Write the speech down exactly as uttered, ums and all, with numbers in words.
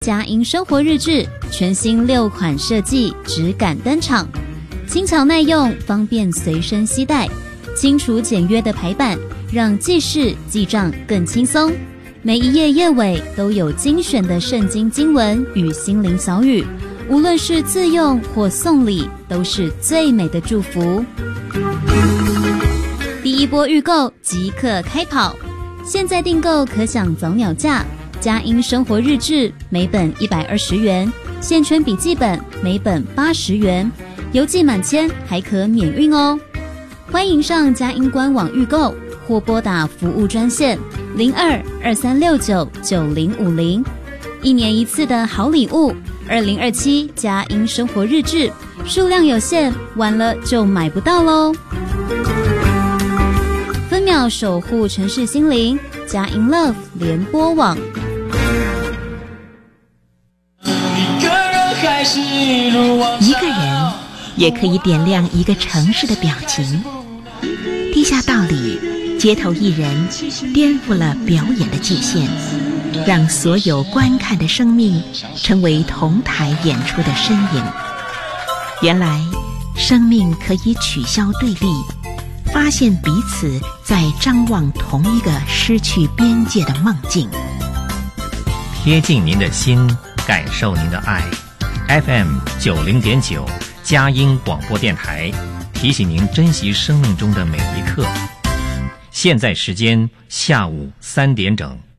佳音生活日志全新六款设计质感登场，轻巧耐用，方便随身携带，清楚简约的排版让记事记账更轻松。每一页页尾都有精选的圣经经文与心灵小语，无论是自用或送礼，都是最美的祝福。第一波预购即刻开跑，现在订购可享早鸟价。佳音生活日志每本一百二十元，现春笔记本每本八十元，邮寄满千还可免运哦。欢迎上佳音官网预购，或拨打服务专线零二二三六九九零五零。一年一次的好礼物，二零二七佳音生活日志，数量有限，晚了就买不到喽。分秒守护城市心灵，佳音 Love 联播网。 一个人也可以点亮一个城市的表情。地下道里，街头艺人颠覆了表演的界限，让所有观看的生命成为同台演出的身影。原来，生命可以取消对立，发现彼此在张望同一个失去边界的梦境。 贴近您的心，感受您的爱。F M 九零点九，佳音广播电台，提醒您珍惜生命中的每一刻。现在时间下午三点整。